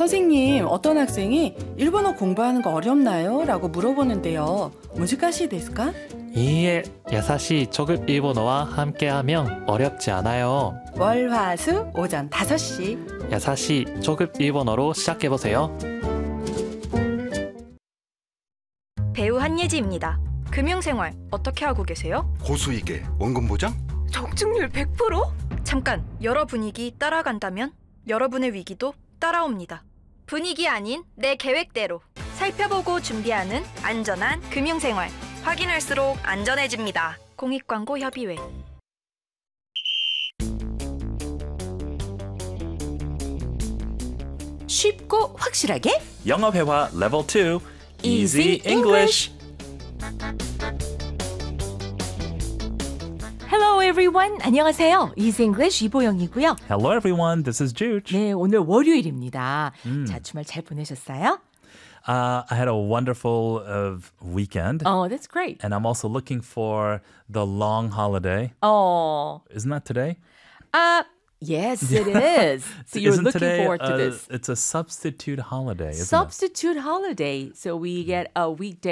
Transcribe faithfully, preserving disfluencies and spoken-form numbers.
선생님, 어떤 학생이 일본어 공부하는 거 어렵나요? 라고 물어보는데요. 무지가시ですか? 이에 야사시 초급 일본어와 함께하면 어렵지 않아요. 월, 화, 수, 오전 다섯 시. 야사시 초급 일본어로 시작해보세요. 배우 한예지입니다. 금융생활 어떻게 하고 계세요? 고수익에 원금 보장? 적중률 백 퍼센트? 잠깐, 여러 분위기 따라간다면 여러분의 위기도 따라옵니다. 분위기 아닌 내 계획대로 살펴보고 준비하는 안전한 금융생활. 확인할수록 안전해집니다. 공익광고협의회. 쉽고 확실하게 영어 회화 레벨 투 Easy English. Hello everyone. 안녕하세요. Easy English 이보영이고요. Hello everyone, this is Juge. 네, 오늘 월요일입니다. 음. 자, 주말 잘 보내셨어요? Uh, I had a wonderful uh, weekend. Oh, that's great. And I'm also looking for the long holiday. Oh. Isn't that today? Uh, yes, it is. So you're Isn't looking today forward to a- this. It's a substitute holiday, isn't it? Substitute holiday. So we get a weekday